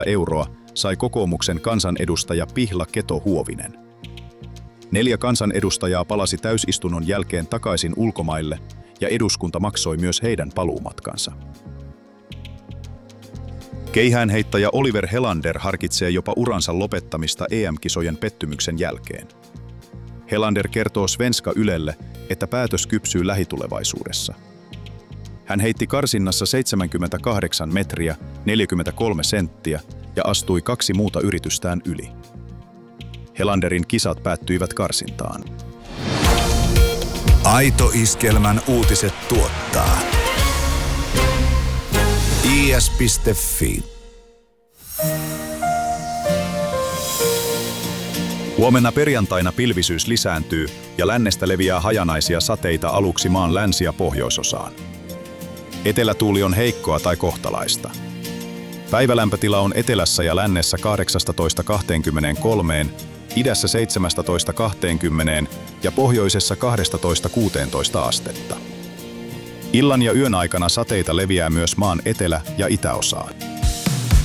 euroa sai kokoomuksen kansanedustaja Pihla Keto-Huovinen. 4 kansanedustajaa palasi täysistunnon jälkeen takaisin ulkomaille ja eduskunta maksoi myös heidän paluumatkansa. Keihäänheittäjä Oliver Helander harkitsee jopa uransa lopettamista EM-kisojen pettymyksen jälkeen. Helander kertoo Svenska Ylelle, että päätös kypsyy lähitulevaisuudessa. Hän heitti karsinnassa 78 metriä, 43 senttiä ja astui 2 muuta yritystään yli. Helanderin kisat päättyivät karsintaan. Aito Iskelmän uutiset tuottaa is.fi. Huomenna perjantaina pilvisyys lisääntyy ja lännestä leviää hajanaisia sateita aluksi maan länsi- ja pohjoisosaan. Etelätuuli on heikkoa tai kohtalaista. Päivälämpötila on etelässä ja lännessä 18–23, idässä 17–20 ja pohjoisessa 12–16 astetta. Illan ja yön aikana sateita leviää myös maan etelä- ja itäosaan.